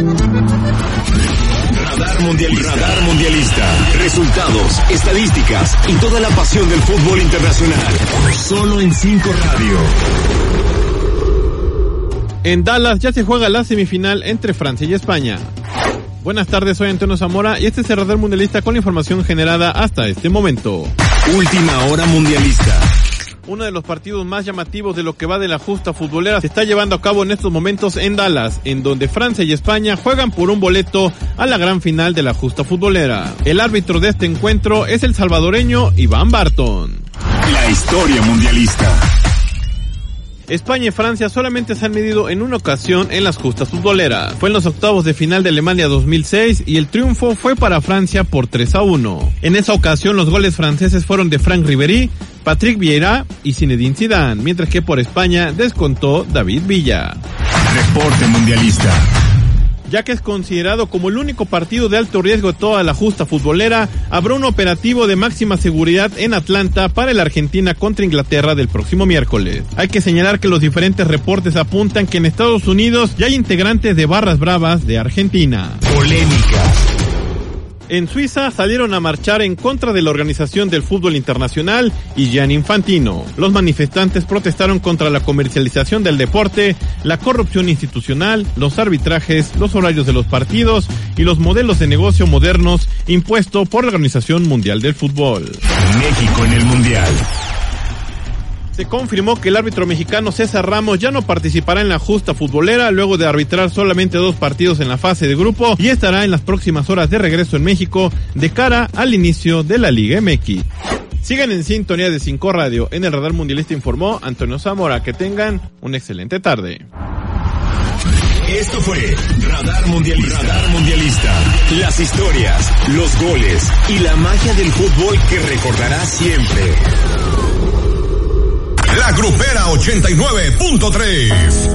Radar Mundialista. Resultados, estadísticas y toda la pasión del fútbol internacional. Solo en 5 Radio. En Dallas ya se juega la semifinal entre Francia y España. Buenas tardes, soy Antonio Zamora y este es el Radar Mundialista con la información generada hasta este momento. Última hora mundialista. Uno de los partidos más llamativos de lo que va de la justa futbolera se está llevando a cabo en estos momentos en Dallas, en donde Francia y España juegan por un boleto a la gran final de la justa futbolera. El árbitro de este encuentro es el salvadoreño Iván Barton. La historia mundialista. España y Francia solamente se han medido en una ocasión en las justas futboleras. Fue en los octavos de final de Alemania 2006 y el triunfo fue para Francia por 3-1. En esa ocasión los goles franceses fueron de Franck Ribéry, Patrick Vieira y Zinedine Zidane, mientras que por España descontó David Villa. Reporte mundialista. Ya que es considerado como el único partido de alto riesgo de toda la justa futbolera, habrá un operativo de máxima seguridad en Atlanta para el Argentina contra Inglaterra del próximo miércoles. Hay que señalar que los diferentes reportes apuntan que en Estados Unidos ya hay integrantes de barras bravas de Argentina. Polémica. En Suiza salieron a marchar en contra de la Organización del Fútbol Internacional y Gianni Infantino. Los manifestantes protestaron contra la comercialización del deporte, la corrupción institucional, los arbitrajes, los horarios de los partidos y los modelos de negocio modernos impuestos por la Organización Mundial del Fútbol. México en el Mundial. Se confirmó que el árbitro mexicano César Ramos ya no participará en la justa futbolera luego de arbitrar solamente 2 partidos en la fase de grupo y estará en las próximas horas de regreso en México de cara al inicio de la Liga MX. Sigan en sintonía de 5 Radio. En el Radar Mundialista informó Antonio Zamora. Que tengan una excelente tarde. Esto fue Radar Mundialista. Las historias, los goles y la magia del fútbol que recordarás siempre. La Grupera 89.3.